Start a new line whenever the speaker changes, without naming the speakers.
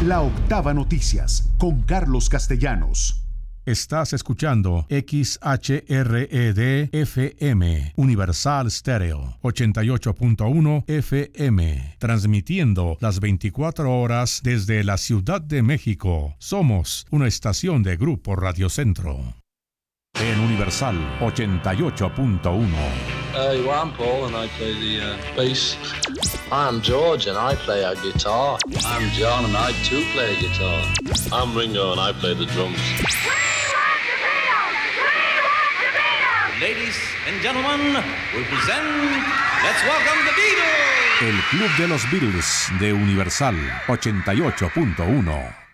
La Octava Noticias, con Carlos Castellanos.
Estás escuchando XHRED FM, Universal Stereo, 88.1 FM, transmitiendo las 24 horas desde la Ciudad de México. Somos una estación de Grupo Radio Centro. En Universal 88.1.
I'm Paul and I play the bass.
I'm George and I play a guitar.
I'm John and I too play a guitar.
I'm Ringo and I play the drums.
Ladies and gentlemen, we present, let's welcome the Beatles.
El Club de los Beatles de Universal 88.1.